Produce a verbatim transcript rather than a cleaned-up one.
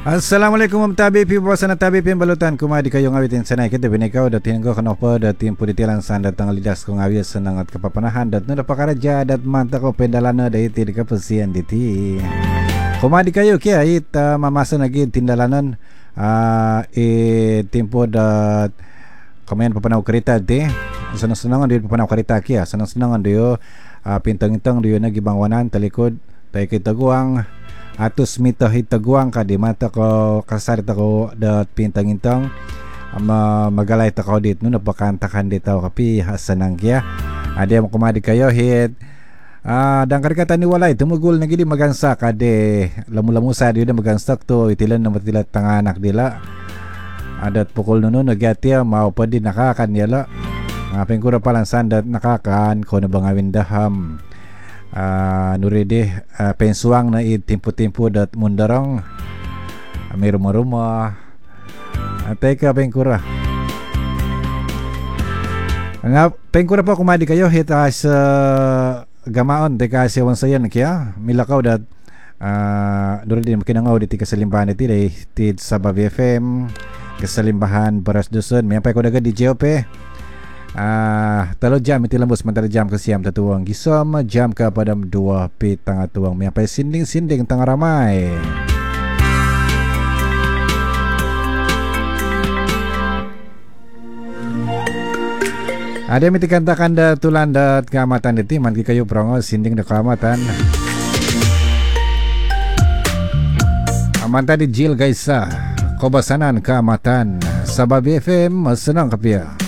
Assalamualaikum tabi pi bawasan tabi pi balutan kumadi kayo ngawitin sanay kita binikaw datin ko kanopo datin puditilan san datang lidas ko ngawis senang at kapapanahan dat nada pakaraja dat manta ko pendalana dahiti di kapasian diti kumadi kayo kaya it uh, mamasa nagi tindalanan uh, e tempo dat kamayan papanaw kereta di senang-senangan dia papanaw kereta kia senang-senangan dia uh, pintang-intang dia nagibangwanan talikod tayo kita guang atus mita hitaguang ka di mata ko kasar ko dat pintang-intang ama magalay ta ko dit no napakantakan dito kapi hasanang kya ade mo kumadi kayo hit ah dang karikata ni walay tumugul na gili magansa kade lamu-lamu sa di na magansak to itilan na matilat tanganak dila adat pukul nuno nagati mao pa di nakakan yala ngapin ko ra palang sandat nakakan ko na bangawin daham Uh, nuride uh, pensuang na itimpo-timpo dat mundarong uh, may rumah-rumah uh, teka pengkura nga pengkura pa kumadi kayo hita sa gamaon teka siya wansayan kaya milakaw dat uh, nuride makinangaw diti kasalimbahan iti day tid sa Babi F M kasalimbahan Baras Dusun may apay ko daga di J O P Ah, talo jam iti lambos mantara jam ke siam tatuang gisom jam ke padam dua pi tanga tuang mi apai sinding-sinding tanga ramai. Ada miti kantakan da tulan da keamatan iti man kayu prongo sinding da keamatan. Amanta di jil gaisa kobasanan keamatan sa Babi F M senang kapia.